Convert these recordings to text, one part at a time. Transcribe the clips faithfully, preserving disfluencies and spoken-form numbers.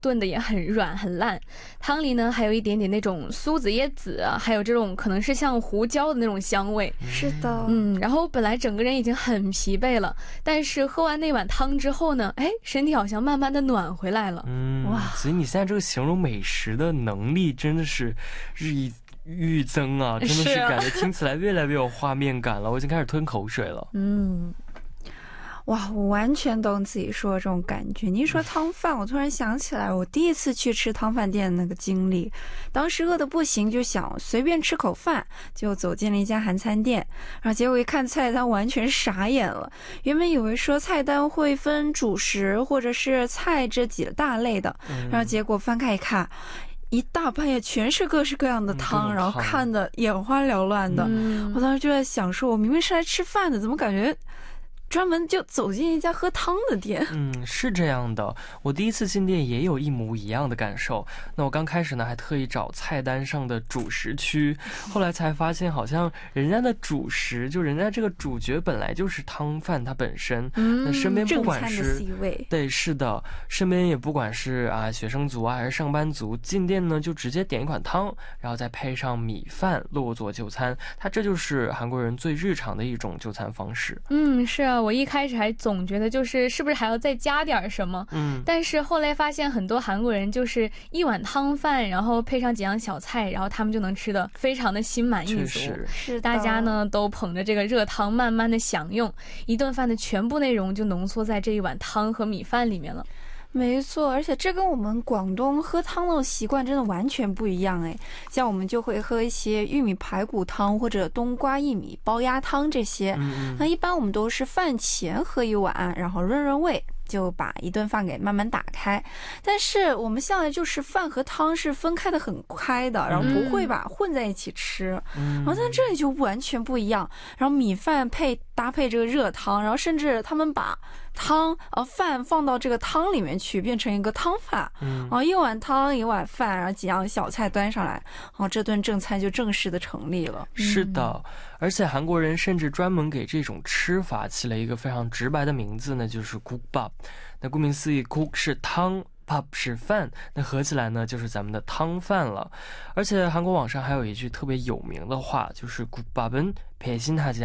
炖的也很软很烂，汤里呢还有一点点那种苏子叶子啊，还有这种可能是像胡椒的那种香味。 是的， 嗯，然后本来整个人已经很疲惫了，但是喝完那碗汤之后呢，哎，身体好像慢慢的暖回来了。 嗯，哇，所以你现在这个形容美食的能力真的是日益愈增啊，真的是感觉听起来越来越有画面感了，我已经开始吞口水了。 嗯，哇，我完全懂自己说的这种感觉。你一说汤饭，我突然想起来我第一次去吃汤饭店的那个经历。当时饿得不行，就想随便吃口饭，就走进了一家韩餐店，然后结果一看菜单完全傻眼了。原本以为说菜单会分主食或者是菜这几大类的，然后结果翻开一看，一大半也全是各式各样的汤，然后看得眼花缭乱的。我当时就在想说，我明明是来吃饭的，怎么感觉专门就走进一家喝汤的店。 嗯，是这样的，我第一次进店也有一模一样的感受。那我刚开始呢还特意找菜单上的主食区，后来才发现好像人家的主食就人家这个主角本来就是汤饭它本身。嗯，那身边不管是对，是的，身边也不管是啊学生族啊还是上班族，进店呢就直接点一款汤，然后再配上米饭落座就餐，它这就是韩国人最日常的一种就餐方式。 嗯，是啊，我一开始还总觉得就是是不是还要再加点什么，嗯，但是后来发现很多韩国人就是一碗汤饭，然后配上几样小菜，然后他们就能吃得非常的心满意足。 是大家呢都捧着这个热汤慢慢的享用，一顿饭的全部内容就浓缩在这一碗汤和米饭里面了。 没错，而且这跟我们广东喝汤的习惯真的完全不一样哎。像我们就会喝一些玉米排骨汤或者冬瓜薏米煲鸭汤这些，嗯、那一般我们都是饭前喝一碗，然后润润胃，就把一顿饭给慢慢打开。但是我们向来就是饭和汤是分开的很开的，然后不会把混在一起吃。然后在这里就完全不一样，然后米饭配搭配这个热汤，然后甚至他们把汤呃饭放到这个汤里面去，变成一个汤饭。然后一碗汤一碗饭，然后几样小菜端上来，然后这顿正餐就正式的成立了。 是的，而且韩国人甚至专门给这种吃法起了一个非常直白的名字呢，就是 국밥。那顾名思义， 국是汤，밥是饭，那合起来呢就是咱们的汤饭了。而且韩国网上还有一句特别有名的话，就是 국밥은 배신하지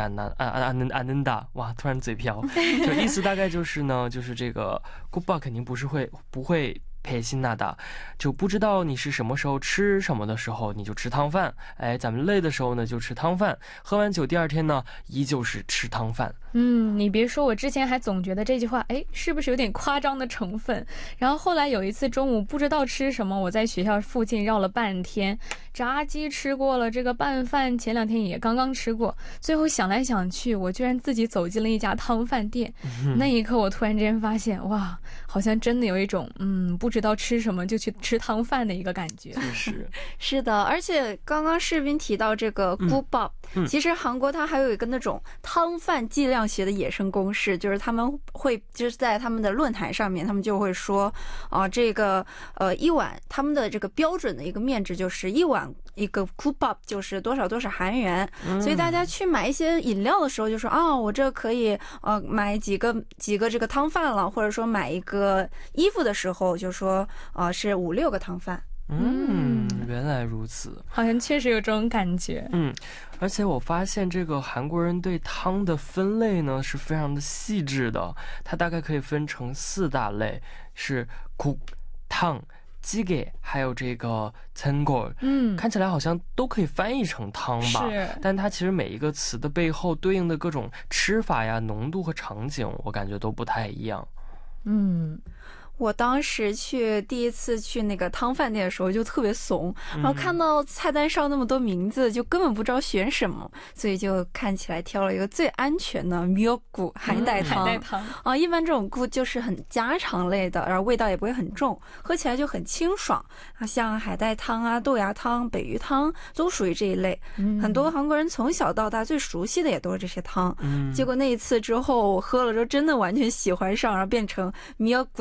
않는다。哇，突然嘴瓢，就意思大概就是呢，就是这个 국밥肯定不是会不会配辛纳达，就不知道你是什么时候吃什么的时候你就吃汤饭，哎，咱们累的时候呢就吃汤饭，喝完酒第二天呢依旧是吃汤饭。 嗯，你别说，我之前还总觉得这句话哎是不是有点夸张的成分，然后后来有一次中午不知道吃什么，我在学校附近绕了半天，炸鸡吃过了，这个拌饭前两天也刚刚吃过，最后想来想去我居然自己走进了一家汤饭店。嗯、那一刻我突然之间发现，哇，好像真的有一种嗯不知道吃什么就去吃汤饭的一个感觉。 是是的，而且刚刚视频提到这个 국밥、嗯、其实韩国它还有一个那种汤饭计量学的野生公式，就是他们会就是在他们的论坛上面，他们就会说啊、呃，这个呃一碗他们的这个标准的一个面值就是一碗一个 국밥就是多少多少韩元、嗯、所以大家去买一些饮料的时候就说啊，我这可以呃买几个几个这个汤饭了，或者说买一个衣服的时候就说啊、呃、是五六个汤饭。 嗯，原来如此， 好像确实有这种感觉。 嗯，而且我发现这个韩国人对汤的分类呢是非常的细致的，它大概可以分成四大类，是국、汤、찌개还有这个cen골。嗯，看起来好像都可以翻译成汤吧，是，但它其实每一个词的背后对应的各种吃法呀、浓度和场景，我感觉都不太一样。 嗯。我当时去第一次去那个汤饭店的时候就特别怂，然后看到菜单上那么多名字就根本不知道选什么，所以就看起来挑了一个最安全的미역국海带汤、嗯、海带汤啊，一般这种국就是很家常类的，然后味道也不会很重，喝起来就很清爽啊，像海带汤啊、豆芽汤、北鱼汤都属于这一类、嗯、很多韩国人从小到大最熟悉的也都是这些汤、嗯、结果那一次之后我喝了之后真的完全喜欢上，然后变成미역국的狂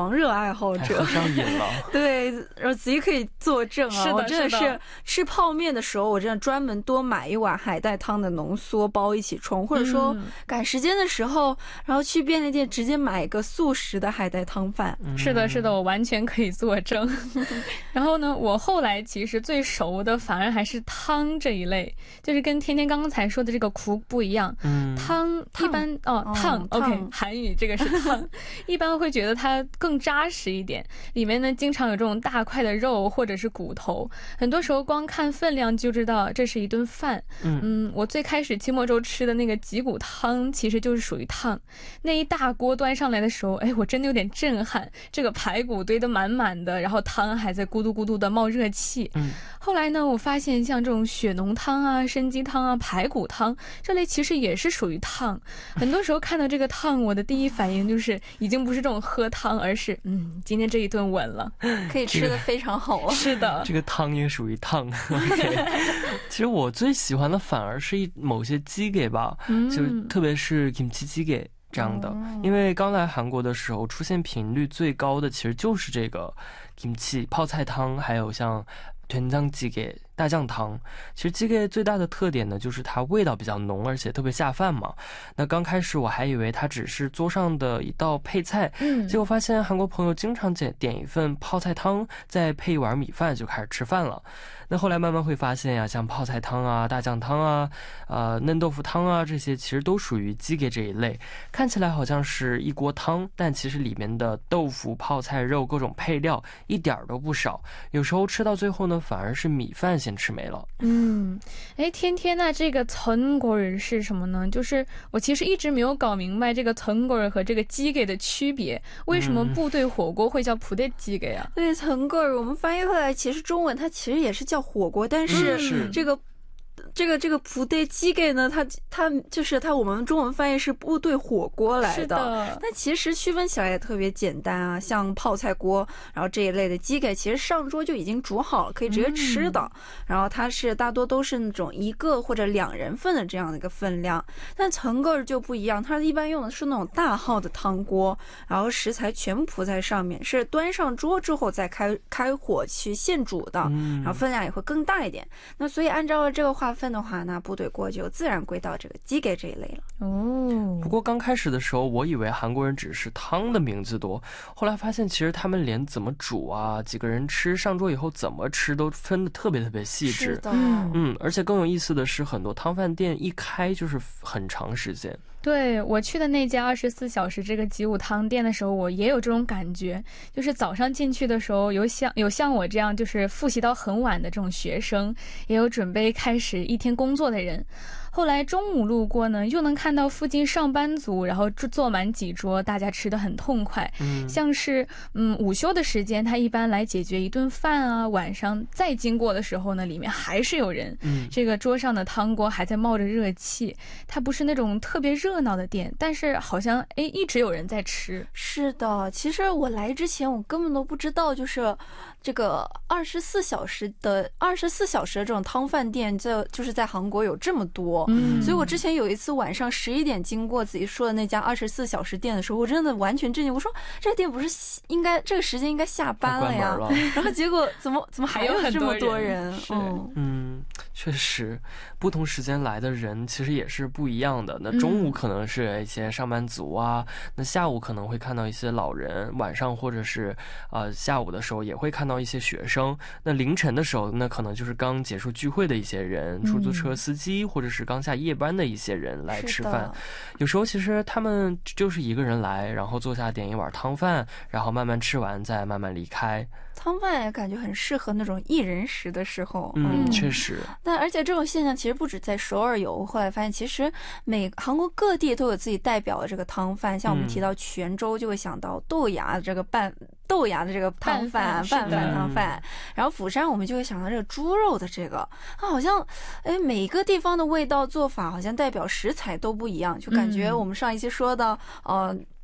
狂热爱好者， 喝上瘾了。 对，然后子怡可以作证啊， 是的我真的是是吃泡面的时候，我真的专门多买一碗海带汤的浓缩包一起冲，或者说赶时间的时候，然后去便利店直接买一个速食的海带汤饭。 是的，是的，我完全可以作证。然后呢，我后来其实最熟的反而还是汤这一类，就是跟天天刚才说的这个苦不一样。 嗯， 汤一般哦，汤 OK， 韩语这个是汤，一般会觉得它更扎实一点，里面呢经常有这种大块的肉或者是骨头，很多时候光看分量就知道这是一顿饭。嗯嗯，我最开始期末周吃的那个脊骨汤其实就是属于汤，那一大锅端上来的时候，哎，我真的有点震撼，这个排骨堆得满满的，然后汤还在咕嘟咕嘟的冒热气。嗯，后来呢，我发现像这种血浓汤啊、参鸡汤啊、排骨汤这类其实也是属于汤。很多时候看到这个汤，我的第一反应就是已经不是这种喝汤，而是嗯，今天这一顿稳了， 可以吃得非常好了。 是的， 这个汤也属于汤。okay, 其实我最喜欢的反而是一某些鸡给吧，嗯、就特别是 kimchi 鸡给这样的，嗯、因为刚来韩国的时候出现频率最高的其实就是这个 kimchi 泡菜汤，还有像된장찌개大酱汤。其实鸡给最大的特点呢，就是它味道比较浓，而且特别下饭嘛。那刚开始我还以为它只是桌上的一道配菜，嗯，结果发现韩国朋友经常点点一份泡菜汤，再配一碗米饭就开始吃饭了。那后来慢慢会发现呀，像泡菜汤啊、大酱汤啊、呃嫩豆腐汤啊，这些其实都属于鸡给这一类。看起来好像是一锅汤，但其实里面的豆腐、泡菜、肉各种配料一点都不少。有时候吃到最后呢，反而是米饭先吃没了。 嗯，哎，天天那这个전골是什么呢？就是我其实一直没有搞明白这个전골和这个鸡给的区别，为什么部队火锅会叫부대찌개啊？ 对，전골我们翻译回来，其实中文它其实也是叫火锅，但是这个。这个这个部队鸡给呢，它它就是它，我们中文翻译是部队火锅来的。 是的， 但其实区分起来也特别简单啊，像泡菜锅，然后这一类的鸡给，其实上桌就已经煮好了，可以直接吃的。嗯、然后它是大多都是那种一个或者两人份的这样的一个分量。但전골就不一样，它一般用的是那种大号的汤锅，然后食材全部铺在上面，是端上桌之后再开开火去现煮的，嗯、然后分量也会更大一点。那所以按照这个划分的话，那部队锅就自然归到这个鸡给这一类了。 哦， 不过刚开始的时候，我以为韩国人只是汤的名字多，后来发现其实他们连怎么煮啊，几个人吃，上桌以后怎么吃都分得特别特别细致。 是的， 嗯，而且更有意思的是，很多汤饭店一开就是很长时间。 对，我去的那家二十四小时这个吉武汤店的时候，我也有这种感觉，就是早上进去的时候，有像有像我这样就是复习到很晚的这种学生，也有准备开始一天工作的人。后来中午路过呢，又能看到附近上班族，然后坐满几桌，大家吃得很痛快。嗯，像是嗯午休的时间，他一般来解决一顿饭啊，晚上再经过的时候呢，里面还是有人。嗯，这个桌上的汤锅还在冒着热气，它不是那种特别热闹的店，但是好像哎一直有人在吃。 是的，其实我来之前我根本都不知道，就是这个二十四小时的二十四小时的这种汤饭店，这就是在韩国有这么多。嗯，所以我之前有一次晚上十一点经过自己说的那家二十四小时店的时候，我真的完全震惊。我说这个店不是应该这个时间应该下班了呀？ 了然后结果怎么怎么还有这么多人？ 嗯嗯，确实，不同时间来的人其实也是不一样的。那中午可能是一些上班族啊，嗯、那下午可能会看到一些老人，晚上或者是呃下午的时候也会看到一些学生。那凌晨的时候，那可能就是刚结束聚会的一些人，出租车司机、嗯、或者是刚下夜班的一些人来吃饭。有时候其实他们就是一个人来，然后坐下点一碗汤饭，然后慢慢吃完再慢慢离开。 汤饭也感觉很适合那种一人食的时候。 嗯，确实。 但而且这种现象其实不止在首尔有，我后来发现其实每韩国各地都有自己代表的这个汤饭。像我们提到泉州就会想到豆芽的这个拌豆芽的这个汤饭，拌饭汤饭。然后釜山我们就会想到这个猪肉的这个啊，好像哎每个地方的味道做法好像代表食材都不一样，就感觉我们上一期说的呃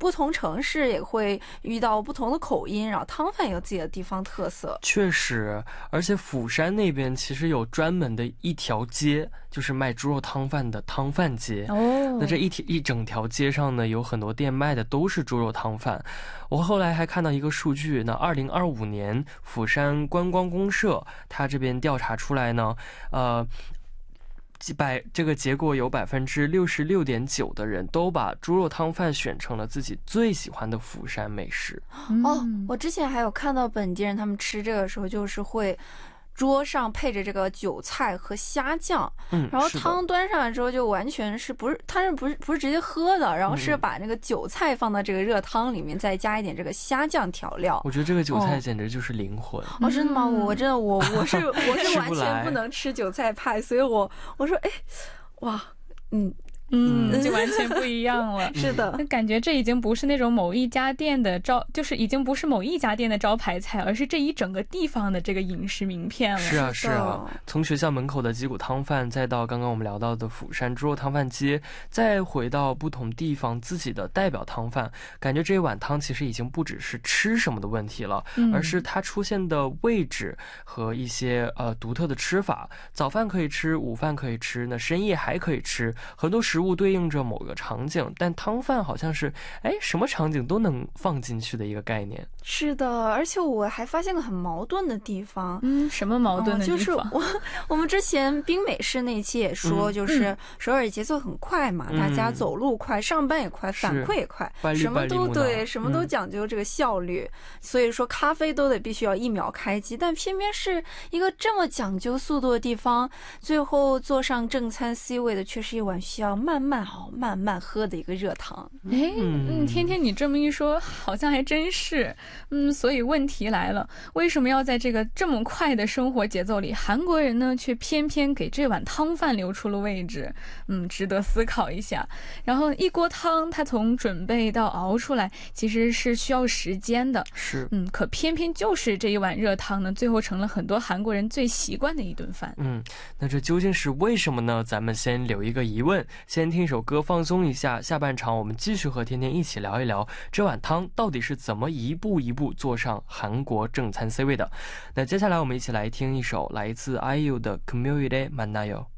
不同城市也会遇到不同的口音，然后汤饭有自己的地方特色。 确实，而且釜山那边其实有专门的一条街，就是卖猪肉汤饭的汤饭街。 哦， 那这一一整条街上呢，有很多店卖的都是猪肉汤饭。我后来还看到一个数据，那二零二五年釜山观光公社它这边调查出来呢，呃。百这个结果有百分之六十六点九的人都把猪肉汤饭选成了自己最喜欢的釜山美食。 哦，我之前还有看到本地人他们吃这个时候就是会桌上配着这个韭菜和虾酱， 嗯， 然后汤端上来之后就完全是不是它是不是不是直接喝的，然后是把那个韭菜放到这个热汤里面，再加一点这个虾酱调料。 我觉得这个韭菜简直就是灵魂。 哦，真的吗？我真的我我是我是完全不能吃韭菜派，所以我我说哎，哇，嗯。 嗯，就完全不一样了。 是的， 感觉这已经不是那种某一家店的招，就是已经不是某一家店的招牌菜，而是这一整个地方的这个饮食名片了。 是啊，是啊。从学校门口的鸡骨汤饭，再到刚刚我们聊到的釜山猪肉汤饭街，再回到不同地方自己的代表汤饭，感觉这一碗汤其实已经不只是吃什么的问题了，嗯、而是它出现的位置和一些呃独特的吃法。早饭可以吃，午饭可以吃，那深夜还可以吃，很多食物物对应着某个场景，但汤饭好像是哎什么场景都能放进去的一个概念。 是的，而且我还发现个很矛盾的地方。 嗯，什么矛盾的地方？ 哦、就是我我们之前冰美式那一期也说，嗯、就是首尔节奏很快嘛，嗯、大家走路快，上班也快，反馈也快，什么都对，什么都讲究这个效率。嗯、所以说咖啡都得必须要一秒开机，但偏偏是一个这么讲究速度的地方，最后坐上正餐 C 位的却是一碗需要慢慢好慢慢喝的一个热汤。 哎，嗯，天天你这么一说，好像还真是。嗯，所以问题来了，为什么要在这个这么快的生活节奏里，韩国人呢却偏偏给这碗汤饭留出了位置？嗯，值得思考一下。然后一锅汤，它从准备到熬出来，其实是需要时间的。 是， 嗯，可偏偏就是这一碗热汤呢，最后成了很多韩国人最习惯的一顿饭。 嗯，那这究竟是为什么呢？咱们先留一个疑问，先听一首歌放松一下，下半场我们继续和天天一起聊一聊这碗汤到底是怎么一步一步坐上韩国正餐 C 位的。那接下来我们一起来听一首来自 아이유的 금요일에 만나요。